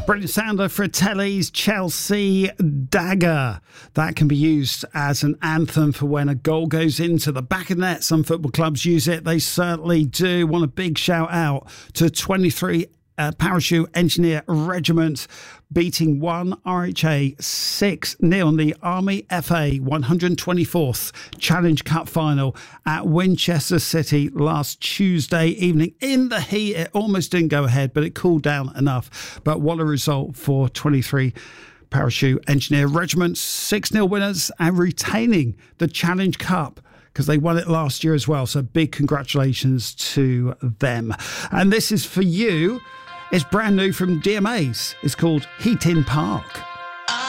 Brilliant sounder, Fratelli's Chelsea Dagger. That can be used as an anthem for when a goal goes into the back of the net. Some football clubs use it. They certainly do. Want a big shout out to 23 Parachute Engineer Regiment beating 1 RHA 6-0 in the Army FA 124th Challenge Cup final at Winchester City last Tuesday evening. In the heat, it almost didn't go ahead, but it cooled down enough. But what a result for 23 Parachute Engineer Regiment, 6-0 winners and retaining the Challenge Cup, because they won it last year as well. So big congratulations to them. And this is for you. It's brand new from DMAs. It's called Heaton Park.